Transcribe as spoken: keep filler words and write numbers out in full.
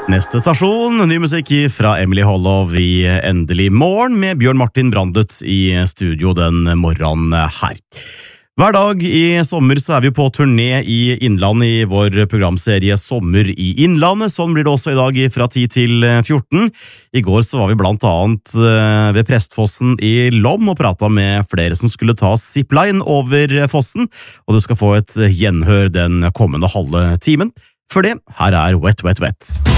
Neste stasjon, ny musikk fra Emily Hollov i Endelig morgen med Bjørn Martin Brandet i studio den morgenen her. Hver dag i sommer så er vi på turné i Innlandet i vår programserie Sommer i Innlandet. Sånn blir det også i dag fra ti til fjorten. I går så var vi blant annet ved Prestfossen i Lom og pratet med flere som skulle ta zipline over fossen, og du skal få et gjenhør den kommende halve timen. For det, her er Wet Wet Wet.